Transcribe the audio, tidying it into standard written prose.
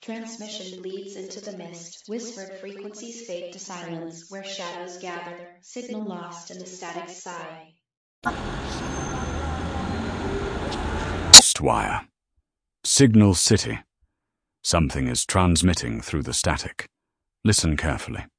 Transmission bleeds into the mist, whispered frequencies fade to silence, where shadows gather, signal lost in the static sigh. Wire. Signal City. Something is transmitting through the static. Listen carefully.